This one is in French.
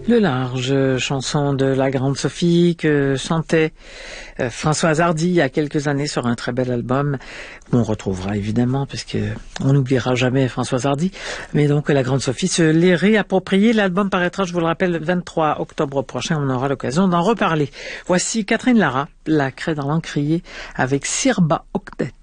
Le large, chanson de la Grande Sophie que chantait Françoise Hardy il y a quelques années sur un très bel album qu'on retrouvera évidemment puisque on n'oubliera jamais Françoise Hardy. Mais donc la Grande Sophie se l'est réappropriée. L'album paraîtra, je vous le rappelle, le 23 octobre prochain. On aura l'occasion d'en reparler. Voici Catherine Lara, la craie dans l'encrier avec Sirba Octet.